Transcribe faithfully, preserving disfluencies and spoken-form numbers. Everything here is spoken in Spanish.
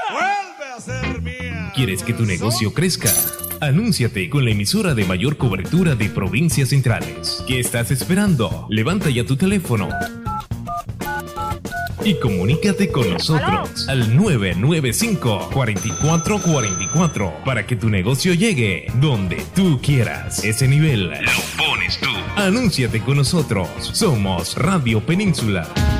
Vuelve a ser mía. ¿Quieres que tu negocio crezca? Anúnciate con la emisora de mayor cobertura de provincias centrales. ¿Qué estás esperando? Levanta ya tu teléfono y comunícate con nosotros al nueve nueve cinco, cuatro cuatro cuatro cuatro para que tu negocio llegue donde tú quieras. Ese nivel lo pones tú. Anúnciate con nosotros. Somos Radio Península.